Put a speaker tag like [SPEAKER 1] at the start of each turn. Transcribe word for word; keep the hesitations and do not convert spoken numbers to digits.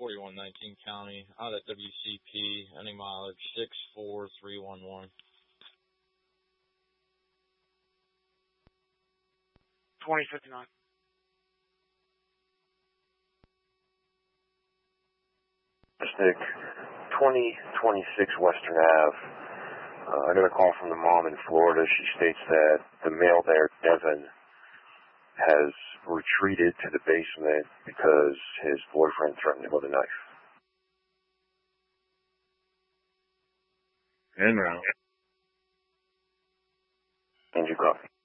[SPEAKER 1] forty-one nineteen County, out at W C P, any mileage six four three one one.
[SPEAKER 2] twenty fifty-nine.
[SPEAKER 3] Stick twenty twenty-six Western Ave. Uh, I got a call from the mom in Florida. She states that the male there, Devin, has retreated to the basement because his boyfriend threatened him with a knife.
[SPEAKER 1] En route.
[SPEAKER 3] And you copy.